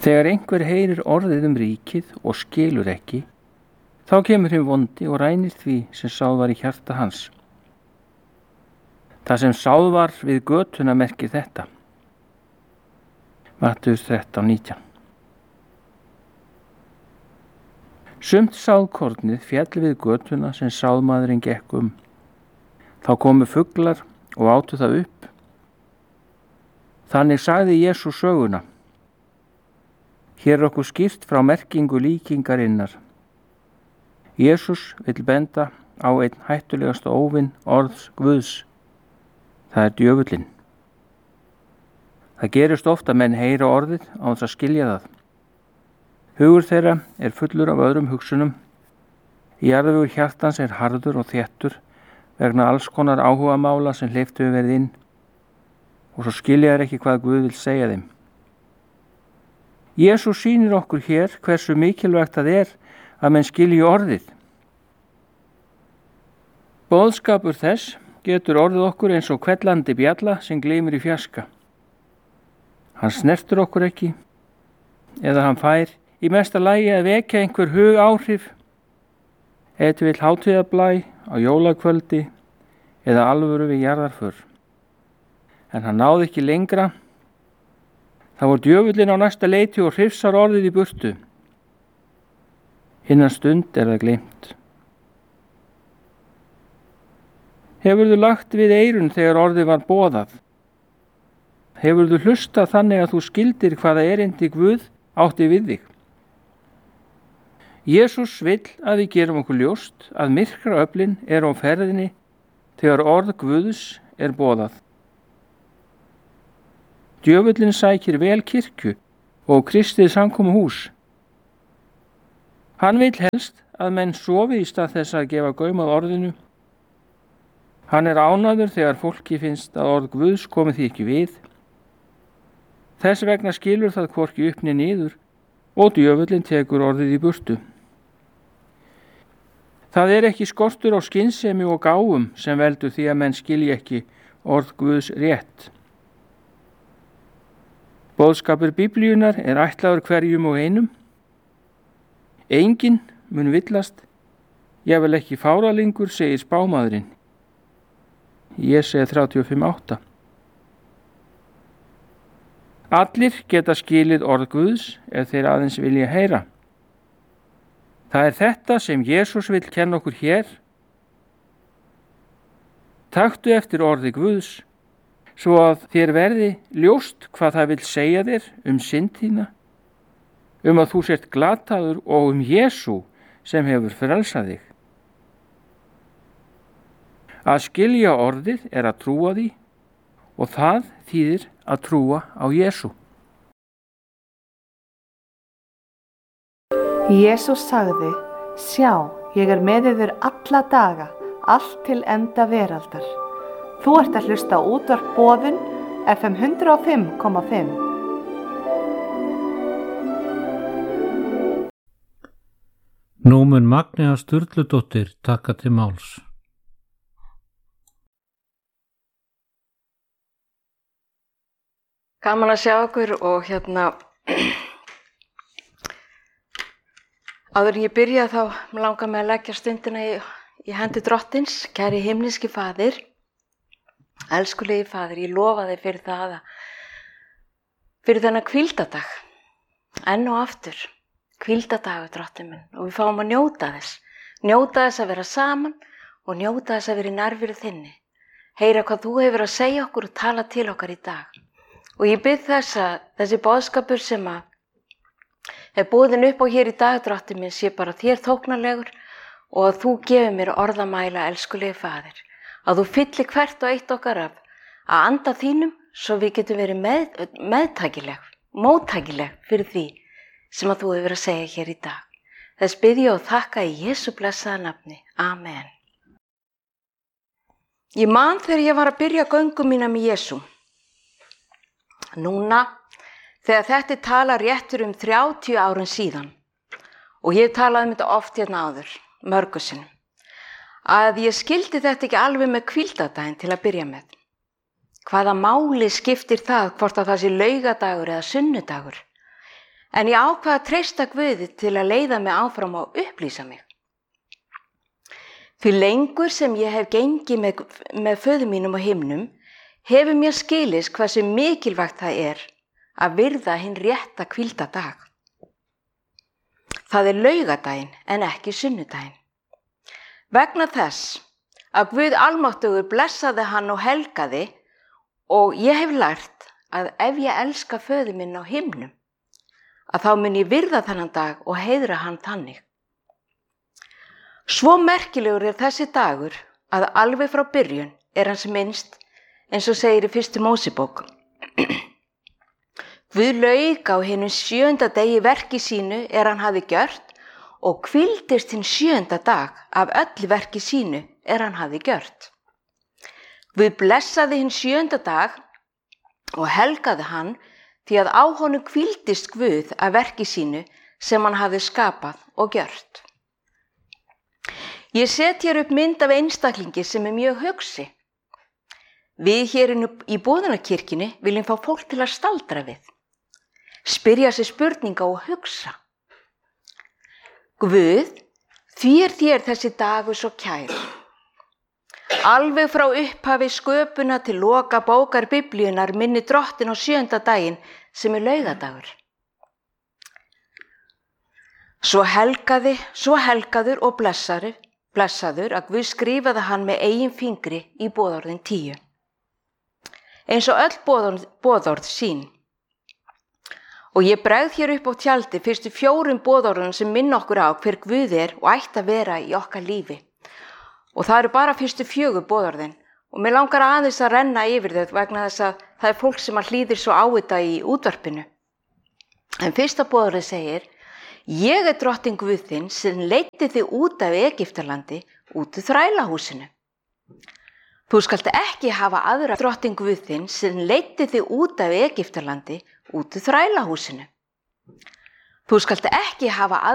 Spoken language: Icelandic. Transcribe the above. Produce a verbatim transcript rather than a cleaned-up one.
Þegar einhver heyrir orðið um ríkið og skilur ekki, þá kemur hinn vondi og rænir því sem sáð var í hjarta hans. Það sem sáð var við götuna merkir þetta. Mattheus þrettán nítján. Sumt sáðkornið féll við götuna sem sáðmaðurinn gekk um. Þá komu fuglar og átu það upp. Þannig sagði Jesús söguna. Hér er okkur skýrt frá merkingu líkingarinnar. Jesús vill benda á einn hættulegasta óvin orðs Guðs. Það er djöfullinn. Það gerist oft að menn heyra orðið á þess að skilja það. Hugur þeirra er fullur af öðrum hugsunum. Jarðvegur hjartans er harður og þéttur vegna alls konar áhugamála sem hleypt hefur verið inn og svo skilja þeir ekki hvað Guð vill segja þeim. Jesús sýnir okkur hér hversu mikilvægt það er að menn skilji orðið. Boðskapur þess getur orðið okkur eins og hvellandi bjalla sem gleymir í fjarska. Hann snertur okkur ekki eða hann fær í mesta lagi að vekja einhver hug áhrif, ef til vill hátíðarblæ á jólakvöldi eða alvöru við jarðarför. En hann náði ekki lengra. Það var djöfullinn á næsta leiti og hrifsar orðið í burtu. Innan stund er það gleymt. Hefurðu lagt við eyrun þegar orðið var boðað? Hefurðu hlustað þannig að þú skildir hvaða erindi Guð átti við þig? Jesús vill að við gerum okkur ljóst að myrkraöflin er á ferðinni þegar orð Guðs er boðað. Djöfullinn sækir vel kirkju og kristið samkomuhús. Hann vill helst að menn sofi í stað þess að gefa gaum að orðinu. Hann er ánægður þegar fólki finnst að orð Guðs komi því ekki við. Þess vegna skilur það hvorki upp né niður og djöfullinn tekur orðið í burtu. Það er ekki skortur á skynsemi og gáfum sem veldur því að menn skilji ekki orð Guðs rétt. Boðskapur Biblíunnar er ætlaður hverjum og einum. Enginn mun villast, jafnvel ekki fáralingur, segir spámaðurinn. Jesaja þrjátíu og fimm átta. Allir geta skilið orð Guðs ef þeir aðeins vilja heyra. Það er þetta sem Jesús vill kenna okkur hér. Taktu eftir orði Guðs, svo að þér verði ljóst hvað það vill segja þér um synd þína, um að þú sért glataður og um Jesú sem hefur frelsað þig. Að skilja orðið er að trúa því og það þýðir að trúa á Jesú. Jesús sagði, sjá, ég er með yður alla daga, allt til enda veraldar. Þú ert að hlusta á útvarp Boðun, F M hundrað og fimm komma fimm. Nú mun Magnea Sturludóttir taka til máls. Gaman að sjá okkur og hérna áður en ég byrja þá langar mig að leggja stundina í, í hendi Drottins. Kæri himneski Faðir, elskulegi Faðir, ég lofa þig fyrir það að fyrir þennan hvíldadag, enn og aftur, hvíldadagur Drottinn minn, og við fáum að njóta þess, njóta þess að vera saman og njóta þess að vera í nærveru þinni, heyra hvað þú hefur að segja okkur og tala til okkar í dag. Og ég bið þess að þessi boðskapur sem að er boðin upp á hér í dag, Drottinn minn, sé bara þér þóknarlegur og að þú gefur mér orðamæla, elskulegi Faðir, að þú fyllir hvert og eitt okkar af að anda þínum svo við getum verið með, meðtækileg, móttækileg fyrir því sem að þú hefur að segja hér í dag. Þess bið ég og þakka í Jesú blessaða nafni. Amen. Ég man þegar ég var að byrja göngu mína með Jesú. Núna, þegar þetta tala réttur um þrjátíu árum síðan, og ég talaði um þetta oft hérna áður, mörgu sinnum, að ég skildi þetta ekki alveg með hvíldadaginn til að byrja með. Hvaða máli skiptir það hvort að það sé laugadagur eða sunnudagur? En ég ákvað að treysta Guði til að leiða mig áfram og upplýsa mig. Því lengur sem ég hef gengið með, með föður mínum á himnum, hefur mér skilist hversu mikilvægt það er að virða hinn rétta hvíldardag. Það er laugardaginn en ekki sunnudaginn. Vegna þess að Guð almáttugur blessaði hann og helgaði, og ég hef lært að ef ég elska föður minn á himnum, að þá mun ég virða þennan dag og heiðra hann þannig. Svo merkilegur er þessi dagur að alveg frá byrjun er hans minnst, eins og segir í fyrstu Mósebók. Guð lauk á hinum sjöunda degi verki sínu er hann hafi gjört og hvíldist hinn sjöunda dag af öllu verki sínu er hann hafi gjört. Guð blessaði hinn sjöunda dag og helgaði hann því að á honum hvíldist Guð af verki sínu sem hann hafi skapað og gjört. Ég set hér upp mynd af einstaklingi sem er mjög hugsi. Við hér í Boðunarkirkjunni viljum fá fólk til að staldra við, spyrja sig spurninga og hugsa. Guð, því er þér þessi dagur svo kær. Alveg frá upphafi sköpuna til loka bókar Biblíunnar minni Drottinn á sjöunda daginn sem er laugadagur. Svo helgaði, svo helgaður og blessaður, blessaður að Guð skrifaði hann með eigin fingri í boðorðin tíu. Eins og öll boðorð, boðorð sín. Og ég bregð hér upp á tjaldi fyrstu fjórum boðorðum sem minna okkur á hver Guð er og ætti að vera í okkar lífi. Og það eru bara fyrstu fjögur boðorðin. Og mér langar aðeins að renna yfir þau vegna þess að það er fólk sem hlýðir svo á þetta í útvarpinu. En fyrsta boðorðið segir: Ég er Drottinn Guð þinn sem leiddi þig út af Egyptalandi, út úr þrælahúsinu. Þú skalt ekki hafa aðra Drottinn Guð þinn sem leiddi þig út af Egyptalandi, út úr þrælahúsinu. Þú skalt ekki hafa aðra